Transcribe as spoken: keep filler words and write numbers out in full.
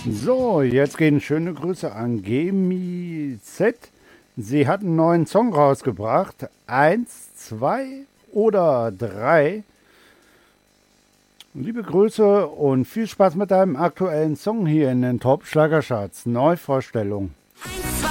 So, jetzt gehen schöne Grüße an Gemi Z. Sie hat einen neuen Song rausgebracht. Eins, zwei oder drei. Liebe Grüße und viel Spaß mit deinem aktuellen Song hier in den Top Schlagercharts. Neuvorstellung.